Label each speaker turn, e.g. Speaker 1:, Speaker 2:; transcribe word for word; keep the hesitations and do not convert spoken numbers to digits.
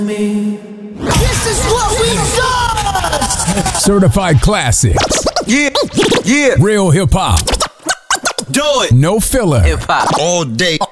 Speaker 1: This is what we do!
Speaker 2: Certified classics.
Speaker 3: Yeah, yeah.
Speaker 2: Real hip hop.
Speaker 3: Do it.
Speaker 2: No filler.
Speaker 1: Hip hop.
Speaker 3: All day.